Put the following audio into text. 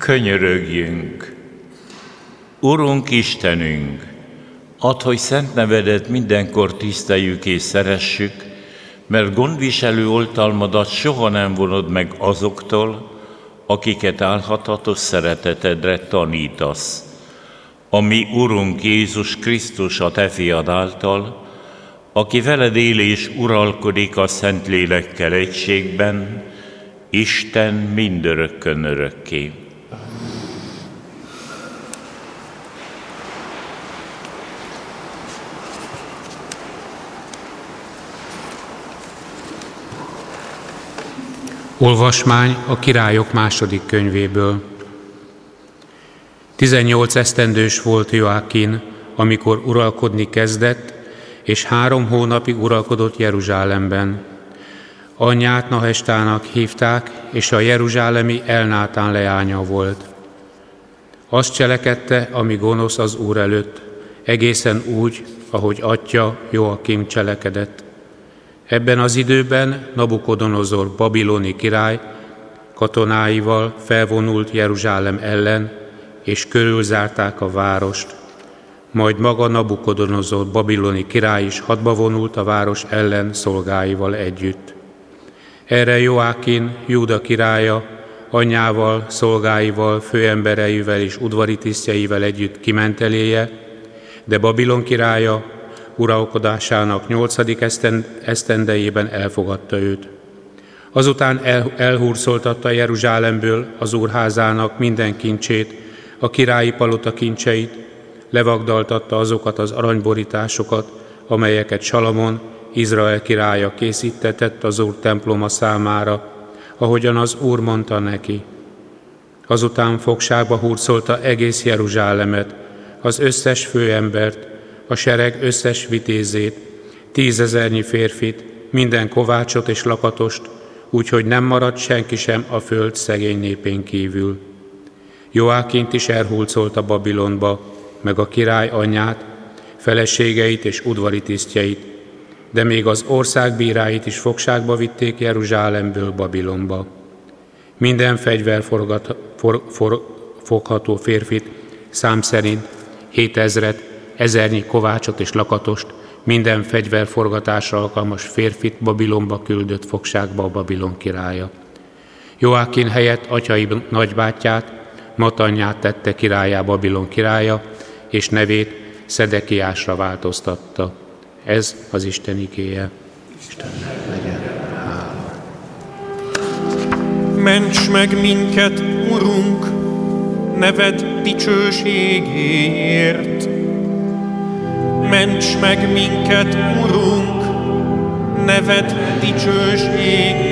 Könyörögjünk! Urunk Istenünk, add, hogy szent nevedet mindenkor tiszteljük és szeressük, mert gondviselő oltalmadat soha nem vonod meg azoktól, akiket álhatatos szeretetedre tanítasz. A mi Urunk Jézus Krisztus, a Te fiad által, aki veled él és uralkodik a Szentlélekkel egységben, Isten mindörökkön örökké. Olvasmány a Királyok második könyvéből. 18 esztendős volt Joákin, amikor uralkodni kezdett, és 3 hónapig uralkodott Jeruzsálemben. Anyját Nahestának hívták, és a jeruzsálemi Elnátán leánya volt. Azt cselekedte, ami gonosz az Úr előtt, egészen úgy, ahogy atya Joakim cselekedett. Ebben az időben Nabukodonozor babiloni király katonáival felvonult Jeruzsálem ellen, és körülzárták a várost. Majd maga Nabukodonozor babiloni király is hadba vonult a város ellen szolgáival együtt. Erre Joákin, Júda királya, anyjával, szolgáival, főembereivel és udvari tisztjeivel együtt kiment eléje, de Babilon királya uralkodásának 8. esztendejében elfogadta őt. Azután elhurcoltatta Jeruzsálemből az úrházának minden kincsét, a királyi palota kincseit, levagdaltatta azokat az aranyborításokat, amelyeket Salamon, Izrael királya készítetett az Úr temploma számára, ahogyan az Úr mondta neki. Azután fogságba hurcolta egész Jeruzsálemet, az összes főembert, a sereg összes vitézét, 10 000 férfit, minden kovácsot és lakatost, úgyhogy nem maradt senki sem a föld szegény népén kívül. Joákint is elhurcolta Babilonba, meg a király anyját, feleségeit és udvari tisztjeit, de még az ország bíráit is fogságba vitték Jeruzsálemből Babilonba. Minden fogható férfit szám szerint 7000, 1000 kovácsot és lakatost, minden fegyverforgatásra alkalmas férfit Babilonba küldött fogságba a Babilon királya. Joákin helyett atyai nagybátyját, Matanyát tette királlyá Babilon királya, és nevét Szedekiásra változtatta. Ez az Isten igéje. Istennek legyen hála. Ments meg minket, Urunk, neved dicsőségéért. Ments meg minket, Urunk, neved dicsőségéért.